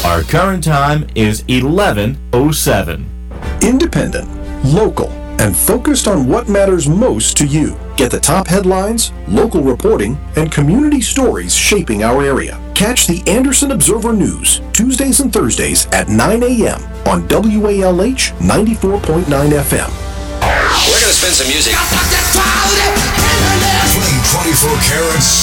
Our current time is 11:07. Independent, local, and focused on what matters most to you. Get the top headlines, local reporting, and community stories shaping our area. Catch the Anderson Observer News Tuesdays and Thursdays at 9 a.m. on WALH 94.9 FM. We're going to spin some music. Playing 24 karat